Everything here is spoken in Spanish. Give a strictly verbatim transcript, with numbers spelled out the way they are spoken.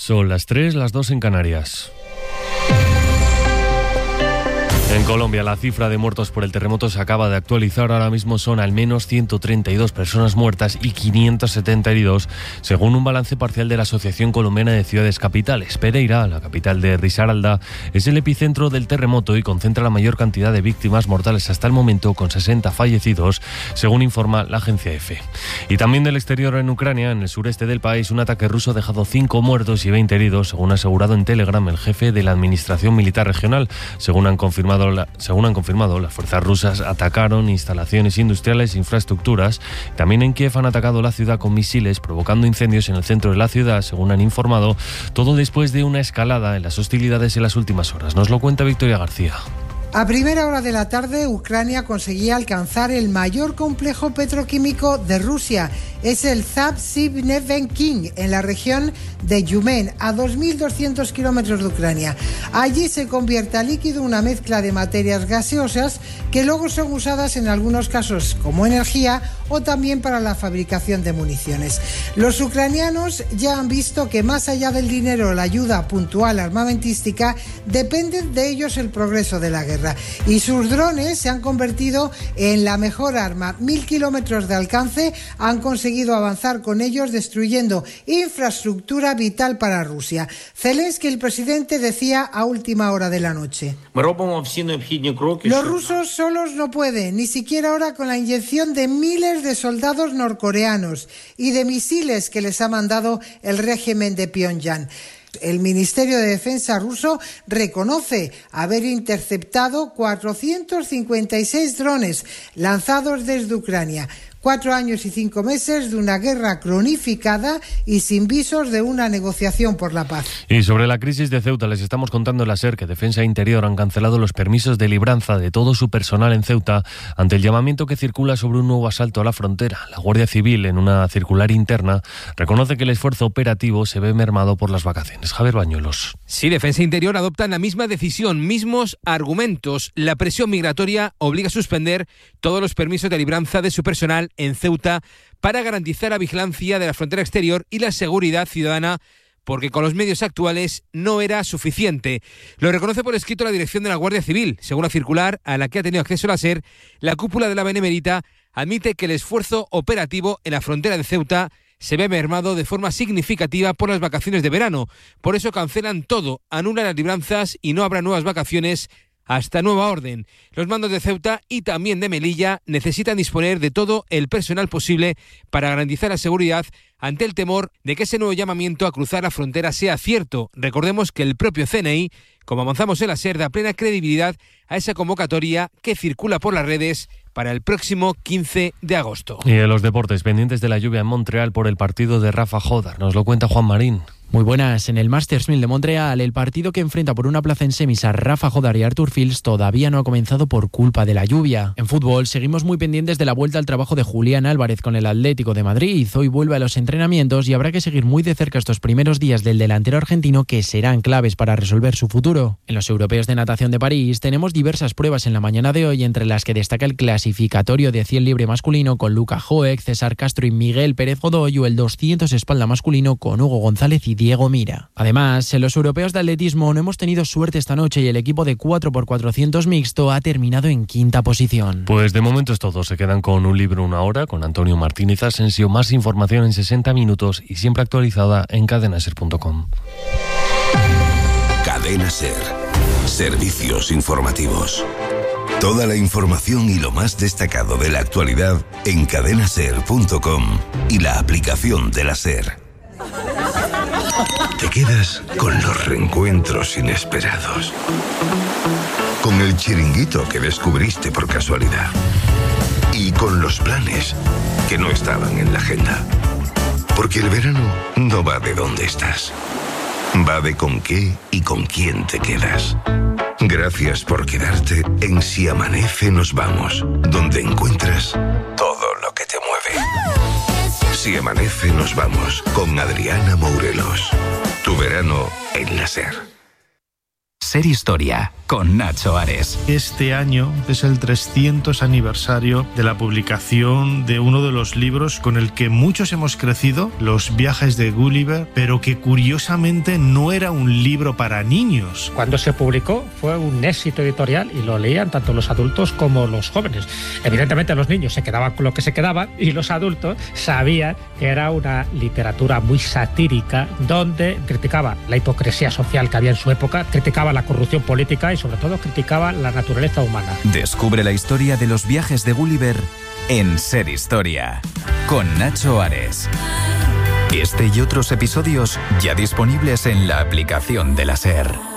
Son las tres, las dos en Canarias. En Colombia, la cifra de muertos por el terremoto se acaba de actualizar. Ahora mismo son al menos ciento treinta y dos personas muertas y quinientos setenta heridos, según un balance parcial de la Asociación Colombiana de Ciudades Capitales. Pereira, la capital de Risaralda, es el epicentro del terremoto y concentra la mayor cantidad de víctimas mortales hasta el momento, con sesenta fallecidos, según informa la agencia EFE. Y también del exterior, en Ucrania, en el sureste del país, un ataque ruso ha dejado cinco muertos y veinte heridos, según ha asegurado en Telegram el jefe de la Administración Militar Regional. Según han confirmado La, según han confirmado, las fuerzas rusas atacaron instalaciones industriales e infraestructuras. También en Kiev han atacado la ciudad con misiles, provocando incendios en el centro de la ciudad, según han informado, todo después de una escalada en las hostilidades en las últimas horas. Nos lo cuenta Victoria García. A primera hora de la tarde, Ucrania conseguía alcanzar el mayor complejo petroquímico de Rusia. Es el Zabsibnevenkin, en la región de Yumen, a dos mil doscientos kilómetros de Ucrania. Allí se convierte a líquido una mezcla de materias gaseosas que luego son usadas en algunos casos como energía o también para la fabricación de municiones. Los ucranianos ya han visto que más allá del dinero, la ayuda puntual armamentística, depende de ellos el progreso de la guerra. Y sus drones se han convertido en la mejor arma. Mil kilómetros de alcance, han conseguido avanzar con ellos, destruyendo infraestructura vital para Rusia. Zelensky, el presidente, decía a última hora de la noche: los rusos solos no pueden, ni siquiera ahora con la inyección de miles de soldados norcoreanos y de misiles que les ha mandado el régimen de Pyongyang. El Ministerio de Defensa ruso reconoce haber interceptado cuatrocientos cincuenta y seis drones lanzados desde Ucrania. Cuatro años y cinco meses de una guerra cronificada y sin visos de una negociación por la paz. Y sobre la crisis de Ceuta, les estamos contando en la SER que Defensa e Interior han cancelado los permisos de libranza de todo su personal en Ceuta ante el llamamiento que circula sobre un nuevo asalto a la frontera. La Guardia Civil, en una circular interna, reconoce que el esfuerzo operativo se ve mermado por las vacaciones. Javier Bañuelos. Sí, Defensa e Interior adoptan la misma decisión, mismos argumentos. La presión migratoria obliga a suspender todos los permisos de libranza de su personal en Ceuta para garantizar la vigilancia de la frontera exterior y la seguridad ciudadana, porque con los medios actuales no era suficiente. Lo reconoce por escrito la dirección de la Guardia Civil. Según la circular a la que ha tenido acceso la SER, la cúpula de la Benemérita admite que el esfuerzo operativo en la frontera de Ceuta se ve mermado de forma significativa por las vacaciones de verano. Por eso cancelan todo, anulan las libranzas y no habrá nuevas vacaciones hasta nueva orden. Los mandos de Ceuta y también de Melilla necesitan disponer de todo el personal posible para garantizar la seguridad ante el temor de que ese nuevo llamamiento a cruzar la frontera sea cierto. Recordemos que el propio C N I, como avanzamos en la SER, da plena credibilidad a esa convocatoria que circula por las redes para el próximo quince de agosto. Y en los deportes, pendientes de la lluvia en Montreal por el partido de Rafa Jodar. Nos lo cuenta Juan Marín. Muy buenas. En el Masters mil de Montreal, el partido que enfrenta por una plaza en semis a Rafa Jodar y Arthur Fields todavía no ha comenzado por culpa de la lluvia. En fútbol, seguimos muy pendientes de la vuelta al trabajo de Julián Álvarez con el Atlético de Madrid. Hoy vuelve a los entrenamientos y habrá que seguir muy de cerca estos primeros días del delantero argentino, que serán claves para resolver su futuro. En los europeos de natación de París tenemos diversas pruebas en la mañana de hoy, entre las que destaca el clasificatorio de cien libre masculino con Luca Joek, César Castro y Miguel Pérez Godoy, o el doscientos espalda masculino con Hugo González y Diego Mira. Además, en los europeos de atletismo no hemos tenido suerte esta noche y el equipo de cuatro por cuatrocientos mixto ha terminado en quinta posición. Pues de momento es todo. Se quedan con Un libro, una hora, con Antonio Martínez Asensio. Más información en sesenta minutos y siempre actualizada en cadena ser punto com. Cadena SER. Servicios informativos. Toda la información y lo más destacado de la actualidad en cadena ser punto com y la aplicación de la SER. Te quedas con los reencuentros inesperados, con el chiringuito que descubriste por casualidad y con los planes que no estaban en la agenda. Porque el verano no va de dónde estás, va de con qué y con quién te quedas. Gracias por quedarte en Si Amanece Nos Vamos, donde encuentras todo lo que te mueve. Si Amanece Nos Vamos, con Adriana Mourelos. Tu verano en la SER. SER Historia, con Nacho Ares. Este año es el trescientos aniversario de la publicación de uno de los libros con el que muchos hemos crecido, Los viajes de Gulliver, pero que curiosamente no era un libro para niños. Cuando se publicó fue un éxito editorial y lo leían tanto los adultos como los jóvenes. Evidentemente los niños se quedaban con lo que se quedaban y los adultos sabían que era una literatura muy satírica donde criticaba la hipocresía social que había en su época, criticaba la corrupción política y sobre todo criticaba la naturaleza humana. Descubre la historia de los viajes de Gulliver en Ser Historia, con Nacho Ares. Este y otros episodios ya disponibles en la aplicación de la SER.